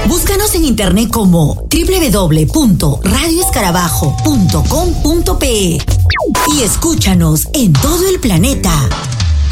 Búscanos en internet como www.radioescarabajo.com.pe y escúchanos en todo el planeta.